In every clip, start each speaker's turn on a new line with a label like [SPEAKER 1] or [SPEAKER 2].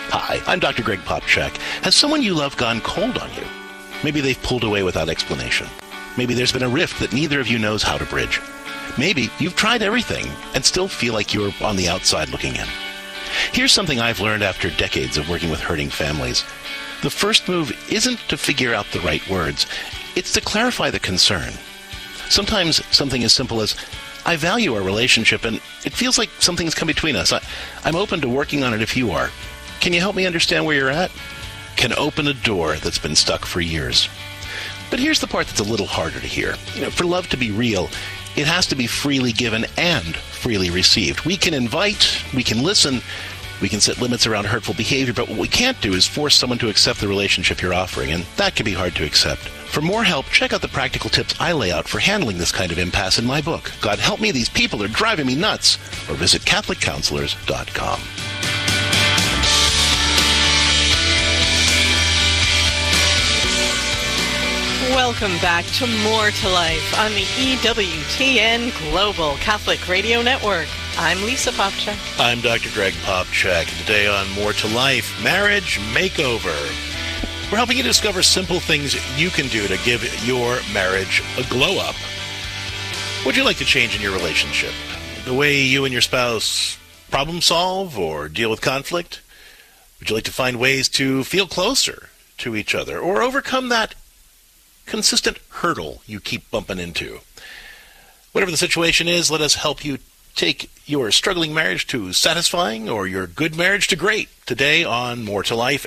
[SPEAKER 1] Hi, I'm Dr. Greg Popcak. Has someone you love gone cold on you? Maybe they've pulled away without explanation. Maybe there's been a rift that neither of you knows how to bridge. Maybe you've tried everything and still feel like you're on the outside looking in. Here's something I've learned after decades of working with hurting families. The first move isn't to figure out the right words. It's to clarify the concern. Sometimes something as simple as, I value our relationship and it feels like something's come between us. I'm open to working on it if you are. Can you help me understand where you're at? Can open a door that's been stuck for years. But here's the part that's a little harder to hear. For love to be real, it has to be freely given and freely received. We can invite, we can listen, we can set limits around hurtful behavior, but what we can't do is force someone to accept the relationship you're offering, and that can be hard to accept. For more help, check out the practical tips I lay out for handling this kind of impasse in my book, God Help Me, These People Are Driving Me Nuts, or visit CatholicCounselors.com.
[SPEAKER 2] Welcome back to More to Life on the EWTN Global Catholic Radio Network. I'm Lisa Popcak.
[SPEAKER 1] I'm Dr. Greg Popcak. Today on More to Life, Marriage Makeover. We're helping you discover simple things you can do to give your marriage a glow-up. What would you like to change in your relationship? The way you and your spouse problem solve or deal with conflict? Would you like to find ways to feel closer to each other or overcome that consistent hurdle you keep bumping into? Whatever the situation is, let us help you take your struggling marriage to satisfying or your good marriage to great. Today on More to Life,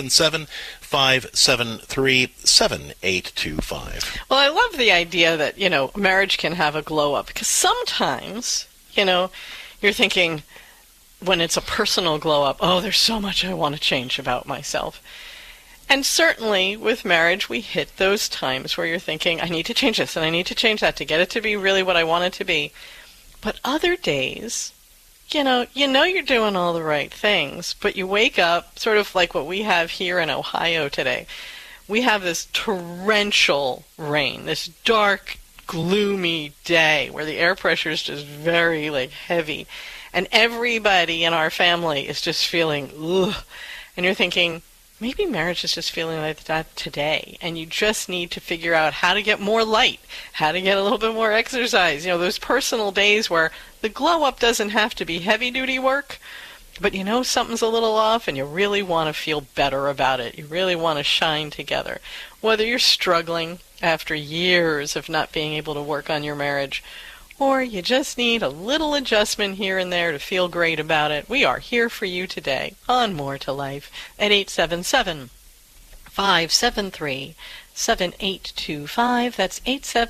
[SPEAKER 1] 877-573-7825.
[SPEAKER 2] Well, I love the idea that, marriage can have a glow up, because sometimes, you're thinking when it's a personal glow up, oh, there's so much I want to change about myself. And certainly with marriage, we hit those times where you're thinking, I need to change this and I need to change that to get it to be really what I want it to be. But other days, you're doing all the right things, but you wake up sort of like what we have here in Ohio today. We have this torrential rain, this dark, gloomy day where the air pressure is just very heavy. And everybody in our family is just feeling, ugh. And you're thinking, maybe marriage is just feeling like that today, and you just need to figure out how to get more light, how to get a little bit more exercise. Those personal days where the glow-up doesn't have to be heavy-duty work, but something's a little off, and you really want to feel better about it. You really want to shine together. Whether you're struggling after years of not being able to work on your marriage, or you just need a little adjustment here and there to feel great about it, we are here for you today on More to Life at 877-573-7825. That's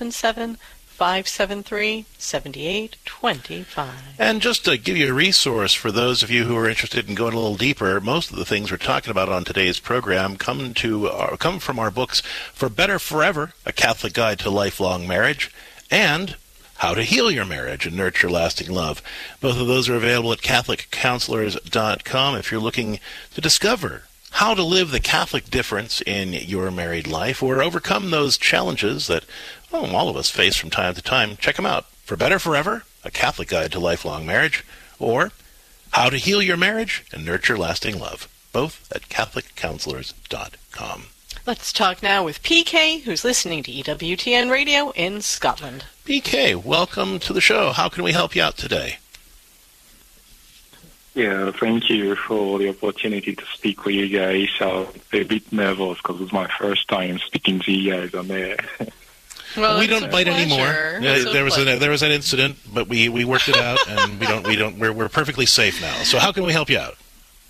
[SPEAKER 2] 877-573-7825.
[SPEAKER 1] And just to give you a resource for those of you who are interested in going a little deeper, most of the things we're talking about on today's program come from our books For Better Forever, A Catholic Guide to Lifelong Marriage, and How to Heal Your Marriage and Nurture Lasting Love. Both of those are available at CatholicCounselors.com if you're looking to discover how to live the Catholic difference in your married life or overcome those challenges that all of us face from time to time. Check them out. For Better Forever, A Catholic Guide to Lifelong Marriage, or How to Heal Your Marriage and Nurture Lasting Love. Both at CatholicCounselors.com.
[SPEAKER 2] Let's talk now with PK, who's listening to EWTN Radio in Scotland.
[SPEAKER 1] PK, welcome to the show. How can we help you out today?
[SPEAKER 3] Yeah, thank you for the opportunity to speak with you guys. I'm a bit nervous because it's my first time speaking to you guys on there.
[SPEAKER 2] Well,
[SPEAKER 1] we don't bite anymore. There was an incident, but we worked it out, and we're perfectly safe now. So how can we help you out?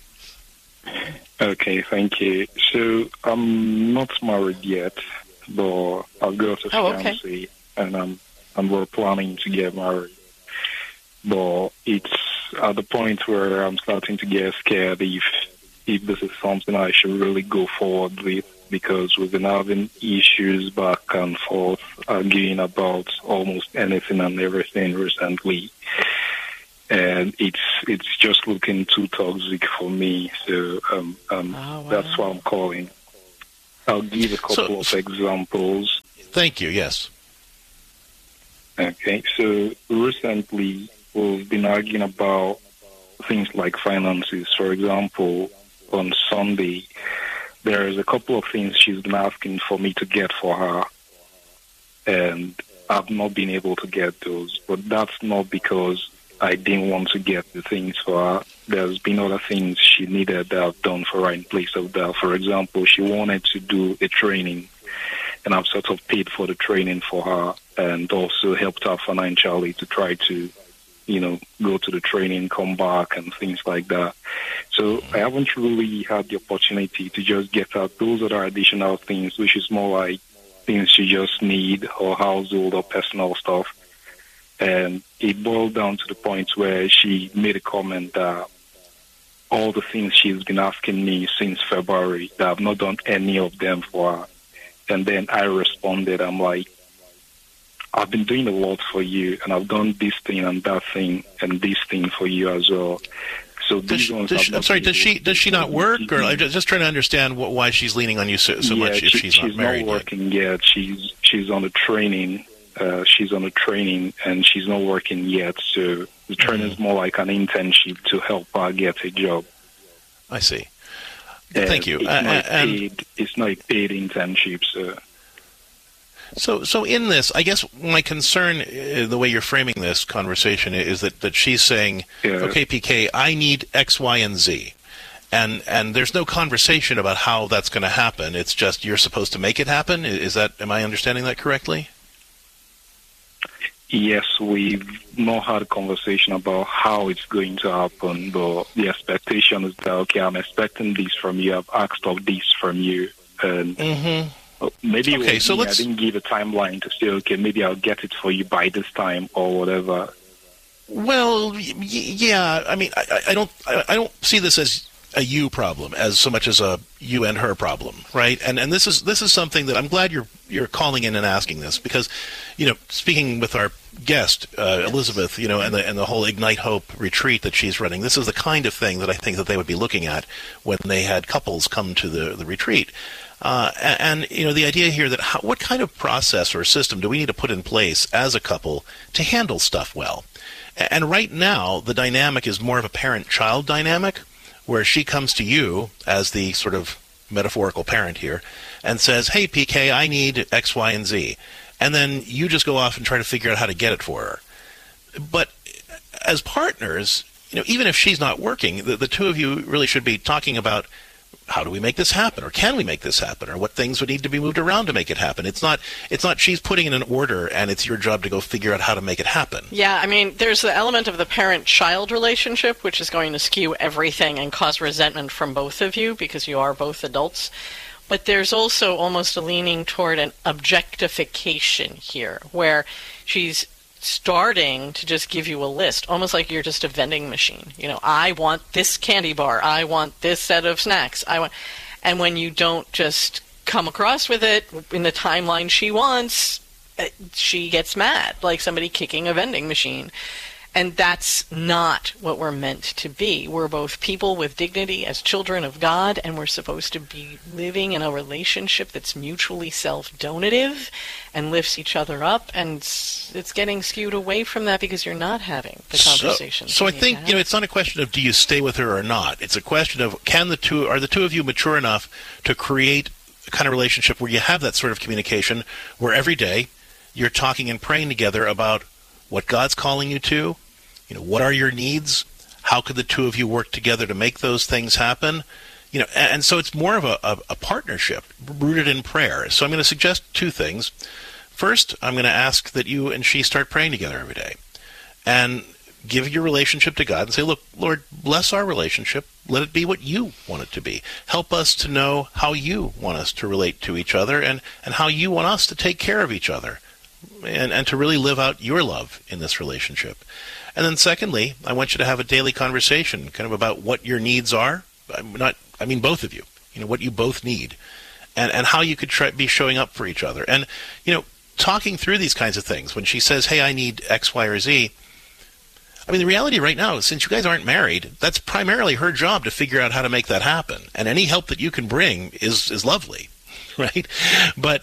[SPEAKER 3] Okay, thank you. So I'm not married yet, but I've got a fiancé, and we're planning to get married. But it's at the point where I'm starting to get scared if this is something I should really go forward with, because we've been having issues back and forth, arguing about almost anything and everything recently. And it's just looking too toxic for me, so that's why I'm calling. I'll give a couple of examples.
[SPEAKER 1] Thank you, yes.
[SPEAKER 3] Okay, so recently we've been arguing about things like finances. For example, on Sunday, there is a couple of things she's been asking for me to get for her, and I've not been able to get those. But that's not because I didn't want to get the things for her. There's been other things she needed that I've done for her in place of that. For example, she wanted to do a training, and I've sort of paid for the training for her and also helped her financially to try to, go to the training, come back, and things like that. So I haven't really had the opportunity to just get her those other additional things, which is more like things she just need, or household or personal stuff. And it boiled down to the point where she made a comment that all the things she's been asking me since February, that I've not done any of them for her. And then I responded, I'm like, I've been doing a lot for you, and I've done this thing and that thing and this thing for you as well. So does
[SPEAKER 1] she not work, or I'm just trying to understand why she's leaning on you so much if she's not married?
[SPEAKER 3] She's not working yet. She's on the training. She's on a training, and she's not working yet. So the training is more like an internship to help her get a job.
[SPEAKER 1] I see. Thank you.
[SPEAKER 3] It's not a paid internship.
[SPEAKER 1] So in this, I guess my concern, the way you're framing this conversation, is that she's saying, okay, PK, I need X, Y, and Z. And there's no conversation about how that's going to happen. It's just you're supposed to make it happen. Am I understanding that correctly?
[SPEAKER 3] Yes, we've not had a conversation about how it's going to happen, but the expectation is that, okay, I'm expecting this from you, I've asked of this from you, and maybe I didn't give a timeline to say, okay, maybe I'll get it for you by this time or whatever.
[SPEAKER 1] Well, yeah, I mean, I don't see this as a you problem as so much as a you and her problem, right? And this is something that I'm glad you're calling in and asking this, because, speaking with our guest Elizabeth, and the whole Ignite Hope retreat that she's running, this is the kind of thing that I think that they would be looking at when they had couples come to the retreat. And the idea here that what kind of process or system do we need to put in place as a couple to handle stuff well? And right now, the dynamic is more of a parent-child dynamic, where she comes to you as the sort of metaphorical parent here and says, hey, PK, I need X, Y, and Z. And then you just go off and try to figure out how to get it for her. But as partners, even if she's not working, the two of you really should be talking about, how do we make this happen? Or can we make this happen? Or what things would need to be moved around to make it happen? It's not she's putting in an order and it's your job to go figure out how to make it happen.
[SPEAKER 2] Yeah, I mean, there's the element of the parent-child relationship, which is going to skew everything and cause resentment from both of you because you are both adults. But there's also almost a leaning toward an objectification here, where she's starting to just give you a list, almost like you're just a vending machine. I want this candy bar, I want this set of snacks, and when you don't just come across with it in the timeline she wants, she gets mad, like somebody kicking a vending machine. And that's not what we're meant to be. We're both people with dignity as children of God, and we're supposed to be living in a relationship that's mutually self-donative and lifts each other up, and it's getting skewed away from that because you're not having the conversation.
[SPEAKER 1] So I think, it's not a question of do you stay with her or not. It's a question of are the two of you mature enough to create a kind of relationship where you have that sort of communication, where every day you're talking and praying together about what God's calling you to, what are your needs? How could the two of you work together to make those things happen? And so it's more of a partnership rooted in prayer. So I'm going to suggest two things. First, I'm going to ask that you and she start praying together every day and give your relationship to God and say, look, Lord, bless our relationship. Let it be what you want it to be. Help us to know how you want us to relate to each other and how you want us to take care of each other. And to really live out your love in this relationship. And then secondly, I want you to have a daily conversation kind of about what your needs are. I mean both of you, what you both need and how you could be showing up for each other. And, talking through these kinds of things. When she says, hey, I need X, Y, or Z, I mean, the reality right now is since you guys aren't married, that's primarily her job to figure out how to make that happen. And any help that you can bring is lovely, right? But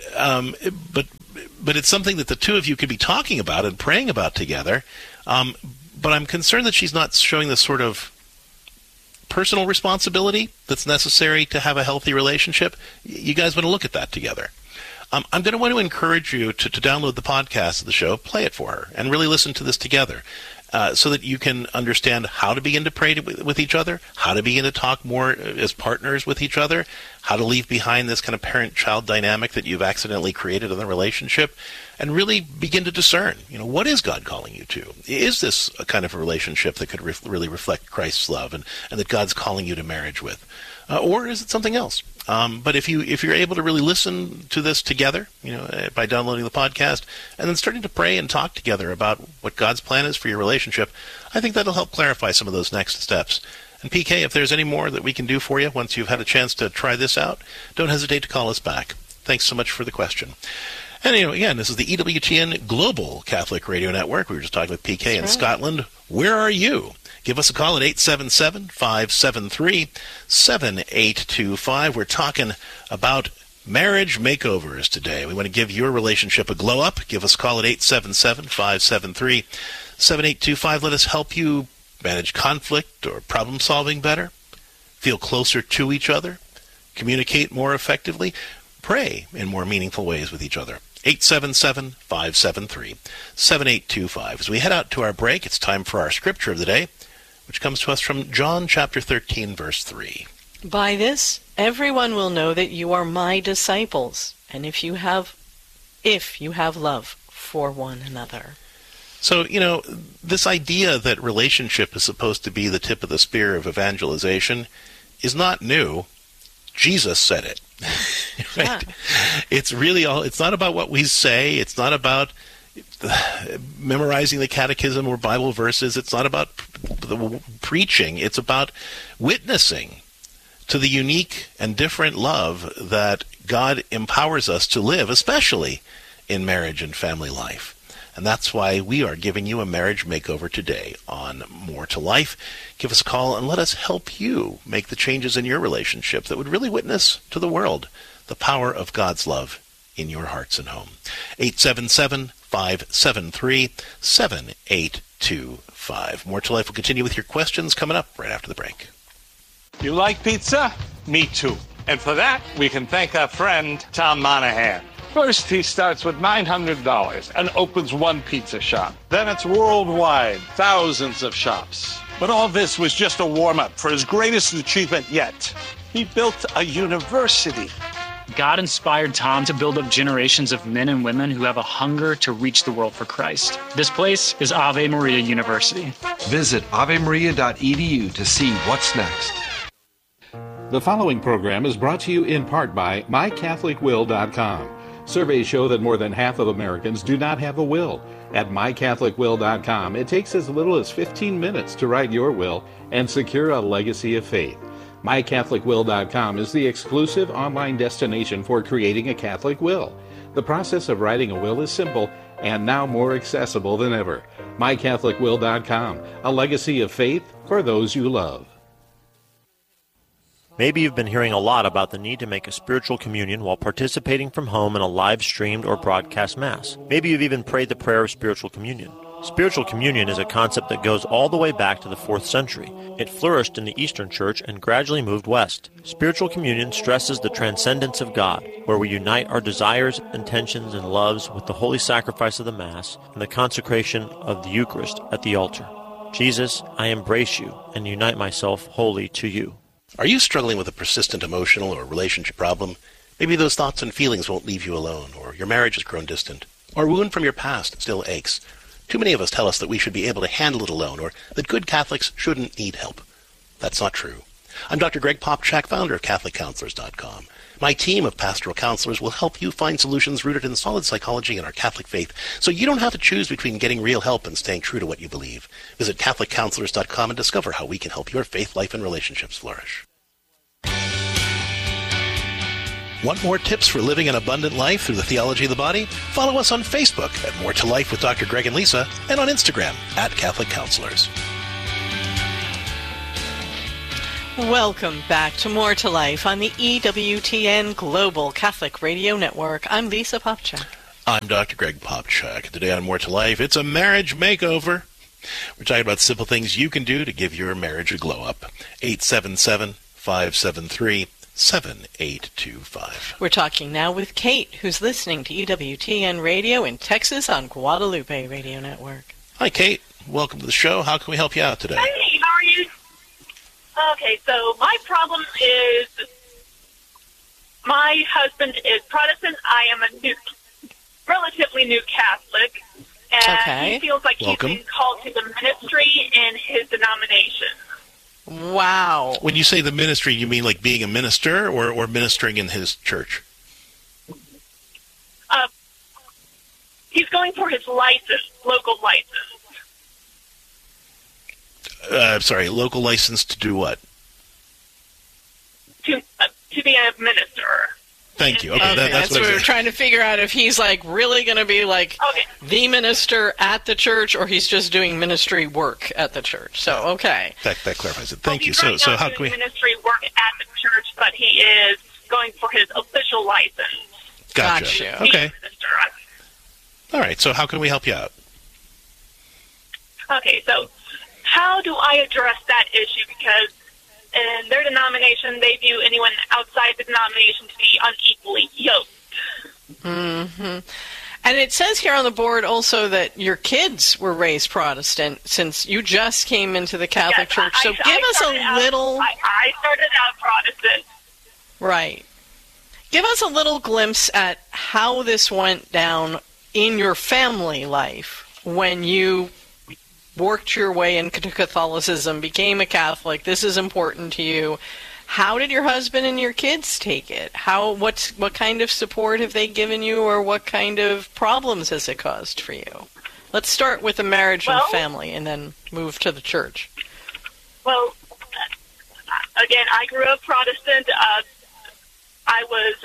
[SPEAKER 1] it's something that the two of you could be talking about and praying about together. But I'm concerned that she's not showing the sort of personal responsibility that's necessary to have a healthy relationship, you guys want to look at that together. I'm going to want to encourage you to download the podcast of the show, play it for her, and really listen to this together. So that you can understand how to begin to pray with each other, how to begin to talk more as partners with each other, how to leave behind this kind of parent-child dynamic that you've accidentally created in the relationship, and really begin to discern, what is God calling you to? Is this a kind of a relationship that could really reflect Christ's love and that God's calling you to marriage with? Or is it something else? But if you're able to really listen to this together, by downloading the podcast and then starting to pray and talk together about what God's plan is for your relationship, I think that'll help clarify some of those next steps. And PK, if there's any more that we can do for you once you've had a chance to try this out, don't hesitate to call us back. Thanks so much for the question. And again, this is the EWTN Global Catholic Radio Network. We were just talking with PK in Scotland. Where are you? Give us a call at 877-573-7825. We're talking about marriage makeovers today. We want to give your relationship a glow up. Give us a call at 877-573-7825. Let us help you manage conflict or problem solving better, feel closer to each other, communicate more effectively, pray in more meaningful ways with each other. 877-573-7825. As we head out to our break, it's time for our scripture of the day, which comes to us from John chapter 13, verse 3.
[SPEAKER 2] By this, everyone will know that you are my disciples, and if you have love for one another.
[SPEAKER 1] So, this idea that relationship is supposed to be the tip of the spear of evangelization is not new. Jesus said it. Right? Yeah. It's not about what we say. It's not about memorizing the catechism or Bible verses. It's not about the preaching. It's about witnessing to the unique and different love that God empowers us to live, especially in marriage and family life. And that's why we are giving you a marriage makeover today on More to Life. Give us a call and let us help you make the changes in your relationship that would really witness to the world the power of God's love in your hearts and home. 877-573-7825. More to Life will continue with your questions coming up right after the break.
[SPEAKER 4] You like pizza? Me too. And for that, we can thank our friend, Tom Monahan. First, he starts with $900 and opens one pizza shop. Then it's worldwide, thousands of shops. But all this was just a warm-up for his greatest achievement yet. He built a university.
[SPEAKER 5] God inspired Tom to build up generations of men and women who have a hunger to reach the world for Christ. This place is Ave Maria University.
[SPEAKER 6] Visit avemaria.edu to see what's next.
[SPEAKER 7] The following program is brought to you in part by MyCatholicWill.com. Surveys show that more than half of Americans do not have a will. At MyCatholicWill.com, it takes as little as 15 minutes to write your will and secure a legacy of faith. MyCatholicWill.com is the exclusive online destination for creating a Catholic will. The process of writing a will is simple and now more accessible than ever. MyCatholicWill.com, a legacy of faith for those you love.
[SPEAKER 8] Maybe you've been hearing a lot about the need to make a spiritual communion while participating from home in a live-streamed or broadcast Mass. Maybe you've even prayed the prayer of spiritual communion. Spiritual communion is a concept that goes all the way back to the 4th century. It flourished in the Eastern Church and gradually moved west. Spiritual communion stresses the transcendence of God, where we unite our desires, intentions, and loves with the holy sacrifice of the Mass and the consecration of the Eucharist at the altar. Jesus, I embrace you and unite myself wholly to you.
[SPEAKER 1] Are you struggling with a persistent emotional or relationship problem? Maybe those thoughts and feelings won't leave you alone, or your marriage has grown distant, or a wound from your past still aches. Too many of us tell us that we should be able to handle it alone, or that good Catholics shouldn't need help. That's not true. I'm Dr. Greg Popchak, founder of CatholicCounselors.com. My team of pastoral counselors will help you find solutions rooted in solid psychology and our Catholic faith, so you don't have to choose between getting real help and staying true to what you believe. Visit CatholicCounselors.com and discover how we can help your faith, life, and relationships flourish. Want more tips for living an abundant life through the theology of the body? Follow us on Facebook at More to Life with Dr. Greg and Lisa, and on Instagram at Catholic Counselors.
[SPEAKER 2] Welcome back to More to Life on the EWTN Global Catholic Radio Network. I'm Lisa Popchak.
[SPEAKER 1] I'm Dr. Greg Popchak. Today on More to Life, it's a marriage makeover. We're talking about simple things you can do to give your marriage a glow up. 877-573-7825.
[SPEAKER 2] We're talking now with Kate, who's listening to EWTN Radio in Texas on Guadalupe Radio Network.
[SPEAKER 1] Hi, Kate. Welcome to the show. How can we help you out today?
[SPEAKER 9] Hey, how are you? Okay, so my problem is my husband is Protestant. I am a relatively new Catholic, and he feels like he's been called to the ministry in his denomination.
[SPEAKER 2] Wow.
[SPEAKER 1] When you say the ministry, you mean like being a minister or ministering in his church?
[SPEAKER 9] He's going for his license, local license.
[SPEAKER 1] Sorry, local license to do what?
[SPEAKER 9] To be a minister.
[SPEAKER 1] Thank you. Okay,
[SPEAKER 2] that's what we're trying to figure out, if he's like really going to be like the minister at the church, or he's just doing ministry work at the church. So, okay.
[SPEAKER 1] That clarifies it. Thank you.
[SPEAKER 9] So how can we ministry work at the church, but he is going for his official license.
[SPEAKER 1] Gotcha. Okay. All right. So how can we help you out?
[SPEAKER 9] Okay. So how do I address that issue? Because in their denomination, they view anyone outside the denomination to be unequally yoked.
[SPEAKER 2] Mm-hmm. And it says here on the board also that your kids were raised Protestant since you just came into the Catholic Church. So give us a little...
[SPEAKER 9] I started out Protestant.
[SPEAKER 2] Right. Give us a little glimpse at how this went down in your family life when you worked your way into Catholicism, became a Catholic. This is important to you. How did your husband and your kids take it? What kind of support have they given you, or what kind of problems has it caused for you? Let's start with the marriage and family, and then move to the church.
[SPEAKER 9] Well, again, I grew up Protestant. I was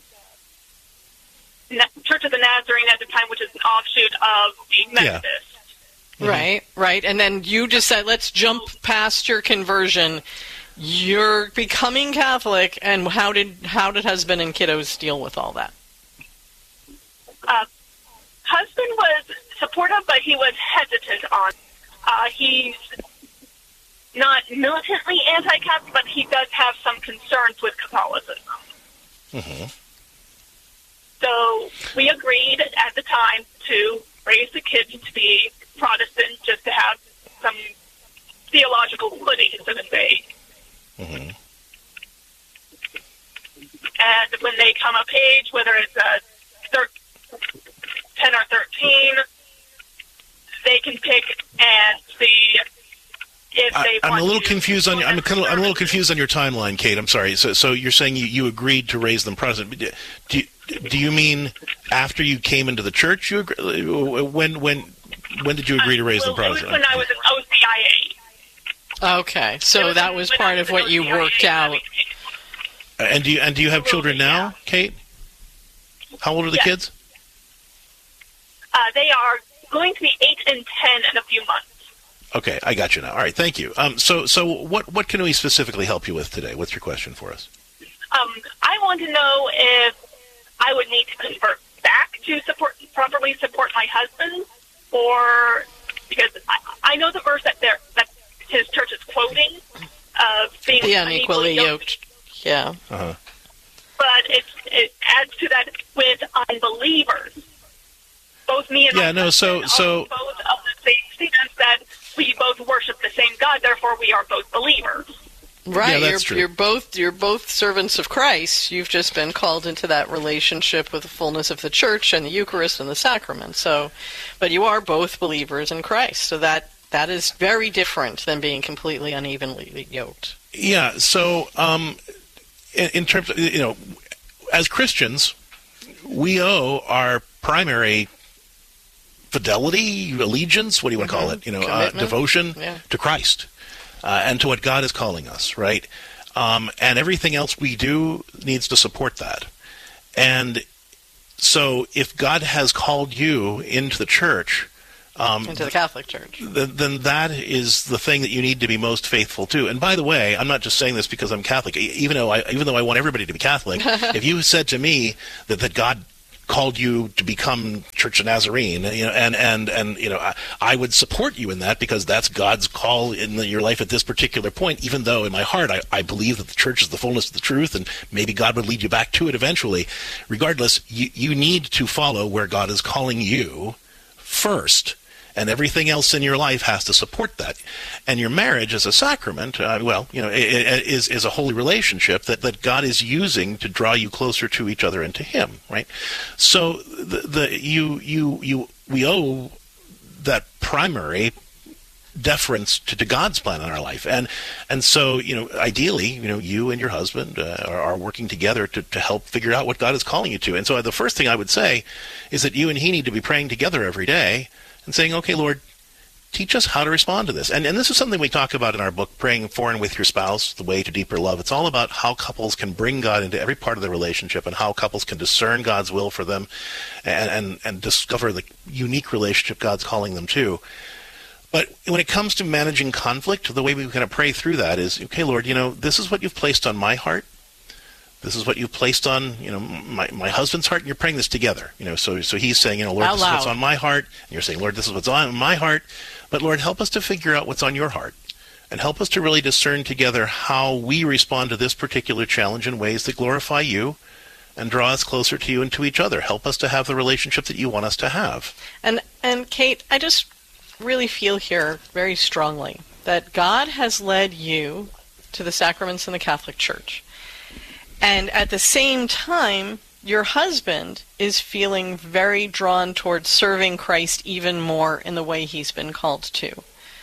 [SPEAKER 9] Church of the Nazarene at the time, which is an offshoot of the Methodist.
[SPEAKER 2] Yeah. Mm-hmm. Right. And then you just said, let's jump past your conversion. You're becoming Catholic, and how did husband and kiddos deal with all that?
[SPEAKER 9] Husband was supportive, but he was hesitant on. He's not militantly anti-Catholic, but he does have some concerns with Catholicism.
[SPEAKER 1] Mm-hmm.
[SPEAKER 9] So we agreed at the time to raise the kids to be Protestant, just to have some theological footing, so to say.
[SPEAKER 1] Mm-hmm.
[SPEAKER 9] And when they come of age, whether it's 10 or 13, they can pick and see if they want.
[SPEAKER 1] I'm a little confused on I'm a little confused on your timeline, Kate. I'm sorry. So you're saying you agreed to raise them Protestant? Do you mean after you came into the church? You when did you agree to raise them Protestant?
[SPEAKER 9] It was when I was in OCIA.
[SPEAKER 2] Okay, so that was part of what you worked out.
[SPEAKER 1] And do you have children now, Kate? How old are the kids?
[SPEAKER 9] They are going to be 8 and 10 in a few months.
[SPEAKER 1] Okay, I got you now. All right, thank you. So what can we specifically help you with today? What's your question for us?
[SPEAKER 9] I want to know if I would need to convert back to properly support my husband, or because I know the verse that his church is quoting of being
[SPEAKER 2] unequally yoked. Yeah.
[SPEAKER 1] Uh-huh.
[SPEAKER 9] But it adds to that with unbelievers. Both me and my husband are both of the same stance that we both worship the same God, therefore we are both believers.
[SPEAKER 2] Right,
[SPEAKER 1] yeah, that's true.
[SPEAKER 2] You're both servants of Christ. You've just been called into that relationship with the fullness of the church and the Eucharist and the sacrament. So, but you are both believers in Christ. So that is very different than being completely unevenly yoked.
[SPEAKER 1] Yeah. So, in terms of, as Christians, we owe our primary fidelity, allegiance, what do you want to call it? Devotion to Christ. And to what God is calling us, right? And everything else we do needs to support that. And so if God has called you into the church...
[SPEAKER 2] into the Catholic Church.
[SPEAKER 1] Then that is the thing that you need to be most faithful to. And by the way, I'm not just saying this because I'm Catholic. Even though I want everybody to be Catholic, if you said to me that God called you to become Church of Nazarene, and I would support you in that because that's God's call in your life at this particular point, even though in my heart I believe that the church is the fullness of the truth, and maybe God would lead you back to it eventually. Regardless, you need to follow where God is calling you first, and everything else in your life has to support that. And your marriage as a sacrament, is a holy relationship that God is using to draw you closer to each other and to Him, right? So we owe that primary deference to God's plan in our life, and so ideally, you and your husband are working together to help figure out what God is calling you to. And so the first thing I would say is that you and he need to be praying together every day and saying, okay, Lord, teach us how to respond to this. And this is something we talk about in our book, Praying For and With Your Spouse, The Way to Deeper Love. It's all about how couples can bring God into every part of their relationship and how couples can discern God's will for them and discover the unique relationship God's calling them to. But when it comes to managing conflict, the way we kind of pray through that is, okay, Lord, this is what you've placed on my heart. This is what you've placed on, my husband's heart, and you're praying this together. So he's saying, Lord, this is what's on my heart. And you're saying, Lord, this is what's on my heart. But Lord, help us to figure out what's on your heart. And help us to really discern together how we respond to this particular challenge in ways that glorify you and draw us closer to you and to each other. Help us to have the relationship that you want us to have.
[SPEAKER 2] And Kate, I just really feel here very strongly that God has led you to the sacraments in the Catholic Church. And at the same time, your husband is feeling very drawn towards serving Christ even more in the way he's been called to.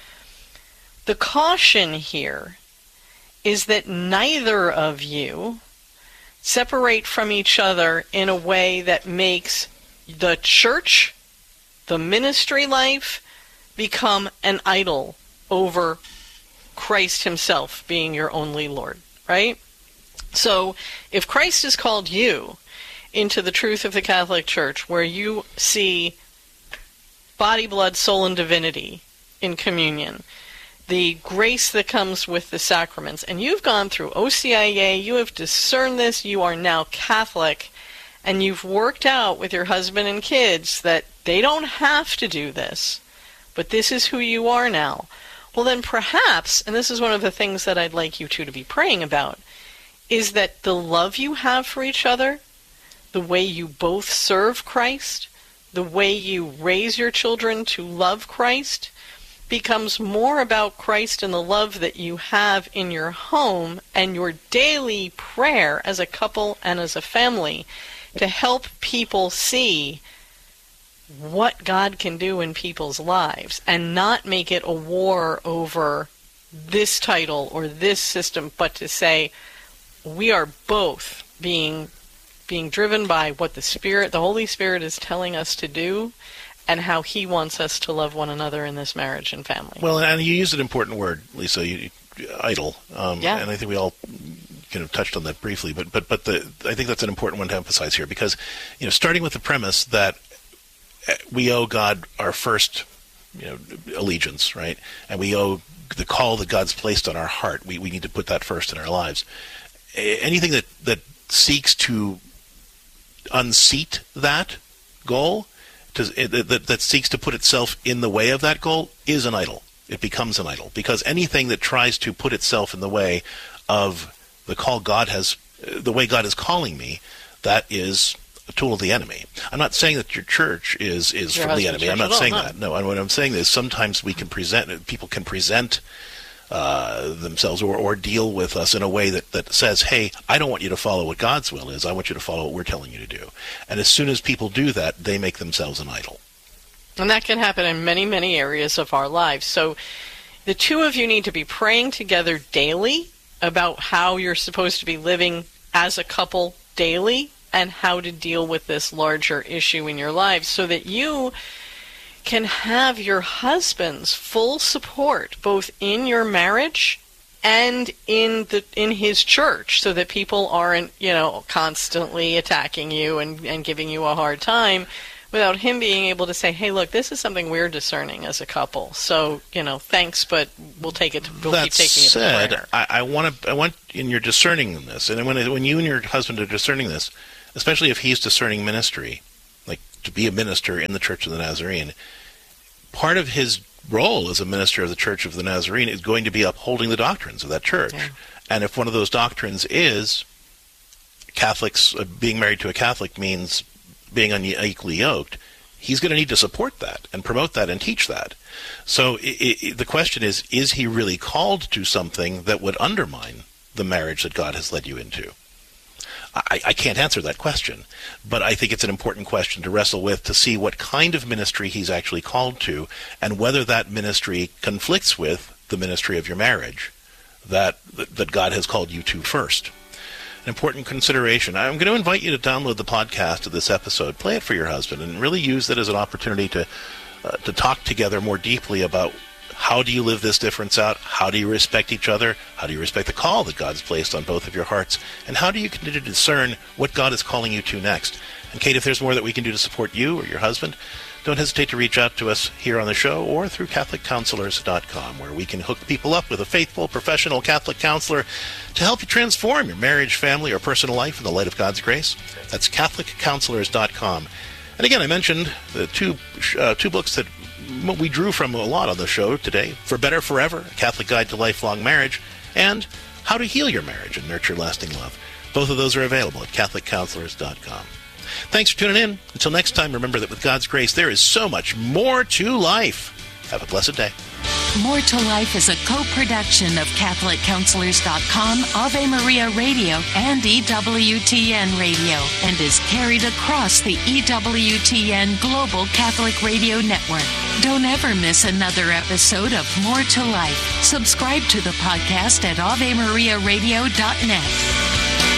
[SPEAKER 2] The caution here is that neither of you separate from each other in a way that makes the church, the ministry life, become an idol over Christ himself being your only Lord, right? So if Christ has called you into the truth of the Catholic Church, where you see body, blood, soul, and divinity in communion, the grace that comes with the sacraments, and you've gone through OCIA, you have discerned this, you are now Catholic, and you've worked out with your husband and kids that they don't have to do this, but this is who you are now. Well, then perhaps, and this is one of the things that I'd like you two to be praying about, is that the love you have for each other, the way you both serve Christ, the way you raise your children to love Christ, becomes more about Christ and the love that you have in your home and your daily prayer as a couple and as a family to help people see what God can do in people's lives and not make it a war over this title or this system, but to say, we are both being driven by what the Holy Spirit is telling us to do and how He wants us to love one another in this marriage and family.
[SPEAKER 1] Well, and you used an important word, Lisa, idol.
[SPEAKER 2] Yeah.
[SPEAKER 1] And I think we all kind of touched on that briefly, but I think that's an important one to emphasize here because, starting with the premise that we owe God our first, allegiance, right? And we owe the call that God's placed on our heart. We need to put that first in our lives. Anything that seeks to unseat that goal, that seeks to put itself in the way of that goal, is an idol. It becomes an idol. Because anything that tries to put itself in the way of the call the way God is calling me, that is a tool of the enemy. I'm not saying that your church is from the enemy. I'm not saying that. No, what I'm saying is sometimes people can present themselves or deal with us in a way that says, hey, I don't want you to follow what God's will is. I want you to follow what we're telling you to do. And as soon as people do that, they make themselves an idol.
[SPEAKER 2] And that can happen in many, many areas of our lives. So the two of you need to be praying together daily about how you're supposed to be living as a couple daily and how to deal with this larger issue in your lives so that you can have your husband's full support both in your marriage and in his church, so that people aren't, constantly attacking you and giving you a hard time, without him being able to say, hey, look, this is something we're discerning as a couple. So, thanks, but we'll take it. We'll keep taking it to prayer.
[SPEAKER 1] I want in your discerning this, and when you and your husband are discerning this, especially if he's discerning ministry, to be a minister in the Church of the Nazarene, part of his role as a minister of the Church of the Nazarene is going to be upholding the doctrines of that church. Yeah. And if one of those doctrines is Catholics, being married to a Catholic means being unequally yoked, he's going to need to support that and promote that and teach that. So the question is he really called to something that would undermine the marriage that God has led you into? I can't answer that question, but I think it's an important question to wrestle with, to see what kind of ministry he's actually called to and whether that ministry conflicts with the ministry of your marriage that God has called you to first. An important consideration. I'm going to invite you to download the podcast of this episode, play it for your husband, and really use it as an opportunity to talk together more deeply about how do you live this difference out, how do you respect each other, how do you respect the call that God's placed on both of your hearts, and how do you continue to discern what God is calling you to next. And Kate, if there's more that we can do to support you or your husband, don't hesitate to reach out to us here on the show or through CatholicCounselors.com, where we can hook people up with a faithful, professional Catholic counselor to help you transform your marriage, family, or personal life in the light of God's grace. That's CatholicCounselors.com. And again, I mentioned the two books that we drew from a lot on the show today: For Better Forever, A Catholic Guide to Lifelong Marriage, and How to Heal Your Marriage and Nurture Lasting Love. Both of those are available at CatholicCounselors.com. Thanks for tuning in. Until next time, remember that with God's grace, there is so much more to life. Have a blessed day.
[SPEAKER 10] More to Life is a co-production of CatholicCounselors.com, Ave Maria Radio, and EWTN Radio, and is carried across the EWTN Global Catholic Radio Network. Don't ever miss another episode of More to Life. Subscribe to the podcast at AveMariaRadio.net.